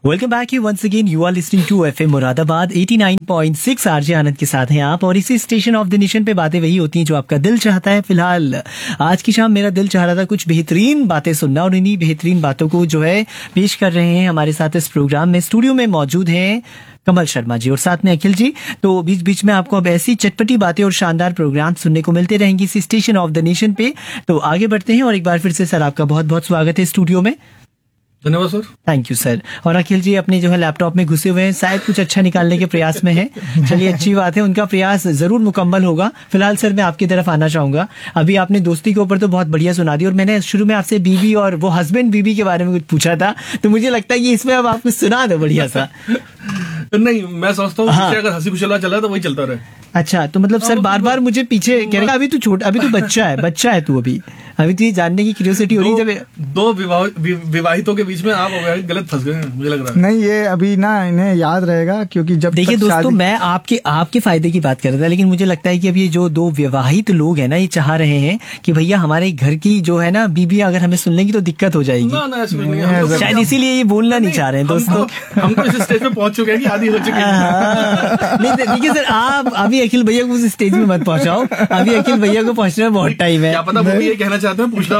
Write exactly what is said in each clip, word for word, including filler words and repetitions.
Welcome back you once again. You are listening to FM Moradabad eighty nine point six. RJ आनंद के साथ हैं आप और इसी स्टेशन ऑफ द नेशन पे बातें वही होती हैं जो आपका दिल चाहता है। फिलहाल आज की शाम मेरा दिल चाह रहा था कुछ बेहतरीन बातें सुनना और इन्हीं बेहतरीन बातों को जो है पेश कर रहे हैं हमारे साथ इस प्रोग्राम में। स्टूडियो में मौजूद हैं कमल शर्मा जी और साथ में अखिल जी। तो बीच बीच में आपको अब ऐसी चटपटी बातें और शानदार प्रोग्राम सुनने को मिलते रहेंगे इसी स्टेशन ऑफ द नेशन पे। तो आगे बढ़ते हैं और एक बार फिर से सर आपका बहुत बहुत स्वागत है स्टूडियो में। धन्यवाद सर। Thank you sir. और अखिल जी अपने जो है लैपटॉप में घुसे हुए हैं, शायद कुछ अच्छा निकालने के प्रयास में है। चलिए अच्छी बात है, उनका प्रयास जरूर मुकम्मल होगा। फिलहाल सर मैं आपकी तरफ आना चाहूंगा। अभी आपने दोस्ती के ऊपर तो बहुत बढ़िया सुना दी और मैंने शुरू में आपसे बीवी और वो हस्बैंड बीवी के बारे में कुछ पूछा था, तो मुझे लगता है कि इसमें अब आप कुछ सुना दो बढ़िया सा। नहीं, मैं सोचता हूँ हाँ। अगर हंसी खुशला चला तो वही चलता रहे। अच्छा, तो मतलब सर बार बार मुझे पीछे कह रहे अभी तू छोटा, अभी तू बच्चा है, बच्चा है तू अभी अभी तो ये जानने की क्यूरियोसिटी हो रही है जब दो विवाहितों के बीच में आप गलत फंस गए हैं, मुझे लग रहा है। नहीं, ये अभी ना इन्हें याद रहेगा क्योंकि जब देखिए दोस्तों, मैं आपके आपके फायदे की बात कर रहा था, लेकिन मुझे लगता है कि अब ये जो दो विवाहित लोग हैं ना, ये चाह रहे हैं कि भैया हमारे घर की जो है ना बीबी अगर हमें सुन लेंगी तो दिक्कत हो जाएगी। ना, ना, नहीं, शायद इसीलिए ये बोलना नहीं चाह रहे हैं दोस्तों। हम तो इस स्टेज पे पहुंच चुके हैं कि आदि हो चुके हैं। नहीं देखिए सर, आप अभी अखिल भैया को उस स्टेज में मत पहुंचाओ। अभी अखिल भैया को पहुंचने में बहुत टाइम है। क्या पता वो ये कहना चाहते हैं, पूछना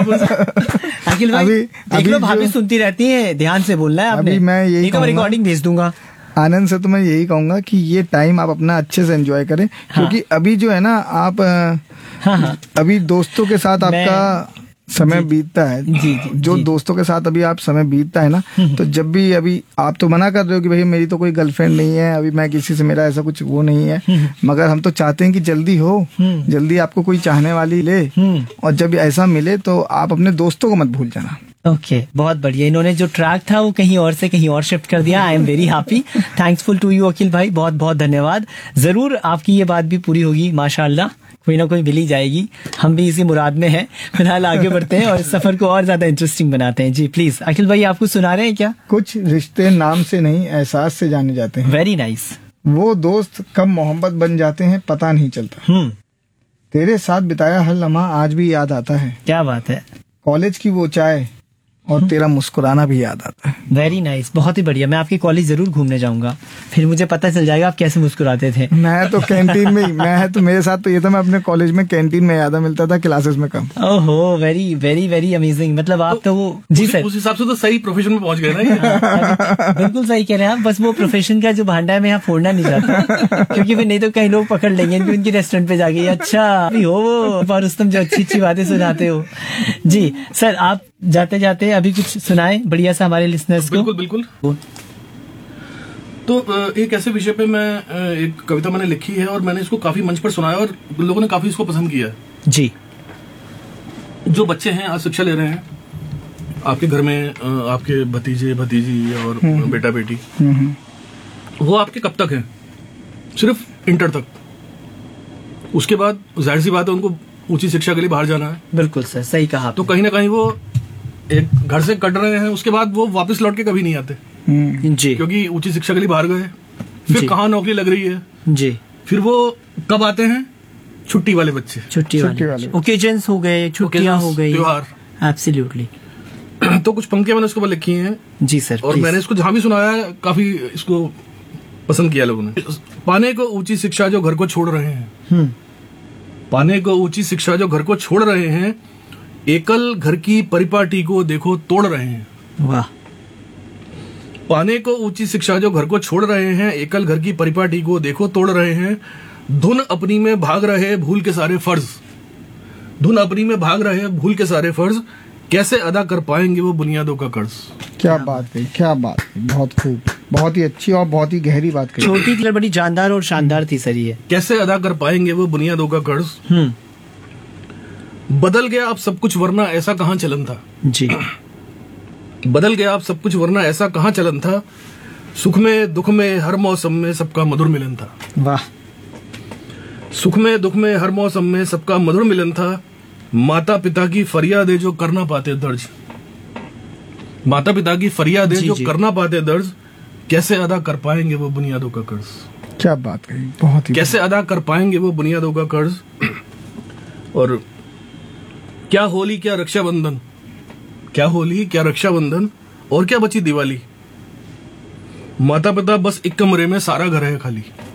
अखिल भाई देख लो, भाभी सुनती रहती है, ध्यान से बोलना है आपने। अभी मैं यही रिकॉर्डिंग भेज दूंगा आनंद से। तो मैं यही कहूंगा कि ये टाइम आप अपना अच्छे से एंजॉय करें। हाँ। क्योंकि अभी जो है ना आप हाँ, हाँ। अभी दोस्तों के साथ आपका समय बीतता है। जी, जी, जो जी. दोस्तों के साथ अभी आप समय बीतता है ना, तो जब भी अभी आप तो मना कर रहे हो कि भाई मेरी तो कोई गर्लफ्रेंड नहीं है, अभी मैं किसी से, मेरा ऐसा कुछ वो नहीं है, मगर हम तो चाहते हैं कि जल्दी हो, जल्दी आपको कोई चाहने वाली ले, और जब ऐसा मिले तो आप अपने दोस्तों को मत भूल जाना। ओके okay, बहुत बढ़िया। इन्होंने जो ट्रैक था वो कहीं और से कहीं और शिफ्ट कर दिया। I am very happy, thanksful to you अखिल भाई, बहुत बहुत धन्यवाद। जरूर आपकी ये बात भी पूरी होगी, माशाल्लाह कोई ना कोई मिल ही जाएगी। हम भी इसी मुराद में हैं। फिलहाल आगे बढ़ते हैं और इस सफर को और ज्यादा इंटरेस्टिंग बनाते हैं। जी प्लीज अखिल भाई, आपको सुना रहे हैं क्या? कुछ रिश्ते नाम से नहीं एहसास से जाने जाते हैं। Very nice. वो दोस्त कब मोहब्बत बन जाते हैं पता नहीं चलता। हम्म तेरे साथ बिताया हर लम्हा आज भी याद आता है। क्या बात है। कॉलेज की वो चाय और तेरा मुस्कुराना भी याद आता है। वेरी नाइस, बहुत ही बढ़िया। मैं आपके कॉलेज जरूर घूमने जाऊंगा, फिर मुझे पता चल जाएगा आप कैसे मुस्कुराते थे। मैं तो कैंटीन में ही, मैं तो मेरे साथ तो ये था, मैं अपने कॉलेज में कैंटीन में ज्यादा मिलता था, क्लासेस में कम। ओहो, वेरी वेरी वेरी अमेजिंग। मतलब आप तो वो जी सर उस हिसाब से तो सही प्रोफेशन में पहुंच गए ना। बिल्कुल सही कह रहे हैं आप। बस वो प्रोफेशन का जो भांडा है मैं यहाँ फोड़ना नहीं चाहता, क्योंकि फिर नहीं तो कई लोग पकड़ लेंगे उनके रेस्टोरेंट पे जाके, अच्छा हो वो रुस्तम जो अच्छी अच्छी बातें सुनाते हो। जी सर, आप जाते जाते अभी कुछ सुनाए बढ़िया सा हमारे लिसनर्स को। बिल्कुल बिल्कुल। तो एक ऐसे विषय पे मैं एक कविता मैंने लिखी है और मैंने इसको काफी मंच पर सुनाया और लोगों ने काफी इसको पसंद किया है। जी। जो बच्चे हैं आज शिक्षा ले रहे हैं आपके घर में, आपके भतीजे भतीजी और बेटा बेटी, वो आपके कब तक हैं? सिर्फ इंटर तक। उसके बाद जाहिर सी बात है उनको ऊंची शिक्षा के लिए बाहर जाना है। बिल्कुल सर, सही कहा। तो कहीं ना कहीं वो एक घर से कट रहे हैं, उसके बाद वो वापस लौट के कभी नहीं आते। जी। क्योंकि ऊंची शिक्षा के लिए बाहर गए, फिर कहाँ नौकरी लग रही है। जी। फिर वो कब आते हैं? छुट्टी वाले बच्चे, छुट्टी वाले ओकेजन्स हो गए, छुट्टियां हो गई, त्योहार। एब्सोल्युटली। तो कुछ पंक्तियां मैंने उसके ऊपर लिखी हैं। जी सर। और मैंने इसको जहां भी सुनाया काफी इसको पसंद किया लोगों ने। पाने को ऊंची शिक्षा जो घर को छोड़ रहे हैं, पाने को ऊंची शिक्षा जो घर को छोड़ रहे हैं, एकल घर की परिपाटी को देखो तोड़ रहे हैं। वाह। पाने को ऊंची शिक्षा जो घर को छोड़ रहे हैं, एकल घर की परिपाटी को देखो तोड़ रहे हैं। धुन अपनी में भाग रहे भूल के सारे फर्ज, धुन अपनी में भाग रहे भूल के सारे फर्ज, कैसे अदा कर पाएंगे वो बुनियादों का कर्ज। क्या बात कही, क्या बात कही, बहुत खूब, बहुत ही अच्छी और बहुत ही गहरी बात कही। छोटी थी बड़ी जानदार और शानदार थी सर ये। कैसे अदा कर पाएंगे वो बुनियादों का कर्ज। हम्म बदल गया अब सब कुछ वरना ऐसा कहाँ चलन था। जी। बदल गया अब सब कुछ वरना ऐसा कहाँ चलन था, सुख में दुख में हर मौसम में सबका मधुर मिलन था। वाह। सुख में दुख में हर मौसम में सबका मधुर मिलन था, माता पिता की फरियादें जो करना पाते दर्ज, माता पिता की फरियादें जो जी. करना पाते दर्ज, कैसे अदा कर पाएंगे वो बुनियादों का कर्ज। क्या बात कही, बहुत ही। कैसे अदा कर पाएंगे वो बुनियादों का कर्ज। और क्या होली क्या रक्षाबंधन, क्या होली क्या रक्षाबंधन, और क्या बची दिवाली, माता पिता बस एक कमरे में, सारा घर है खाली।